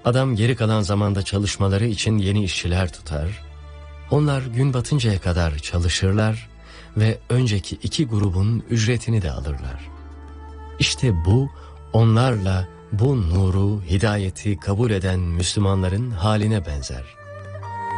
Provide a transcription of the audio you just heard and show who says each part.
Speaker 1: Adam geri kalan zamanda çalışmaları için yeni işçiler tutar. Onlar gün batıncaya kadar çalışırlar ve önceki iki grubun ücretini de alırlar. İşte bu onlarla bu nuru, hidayeti kabul eden Müslümanların haline benzer.